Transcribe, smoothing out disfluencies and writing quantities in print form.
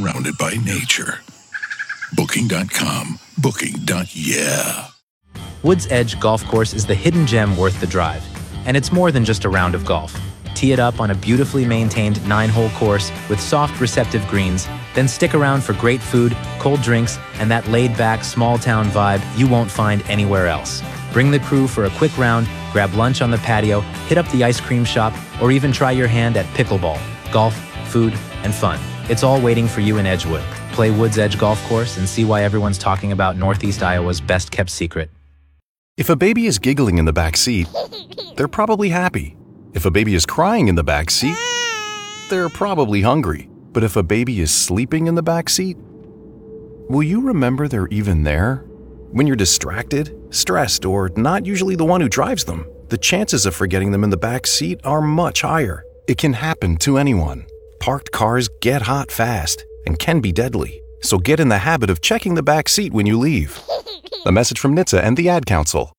surrounded by nature. Booking.com. Booking.yeah. Woods Edge Golf Course is the hidden gem worth the drive. And it's more than just a round of golf. Tee it up on a beautifully maintained 9-hole course with soft, receptive greens, then stick around for great food, cold drinks, and that laid-back, small-town vibe you won't find anywhere else. Bring the crew for a quick round, grab lunch on the patio, hit up the ice cream shop, or even try your hand at pickleball. Golf, food, and fun. It's all waiting for you in Edgewood. Play Woods Edge Golf Course and see why everyone's talking about Northeast Iowa's best-kept secret. If a baby is giggling in the back seat, they're probably happy. If a baby is crying in the back seat, they're probably hungry. But if a baby is sleeping in the back seat, will you remember they're even there? When you're distracted, stressed, or not usually the one who drives them, the chances of forgetting them in the back seat are much higher. It can happen to anyone. Parked cars get hot fast and can be deadly. So get in the habit of checking the back seat when you leave. A message from NHTSA and the Ad Council.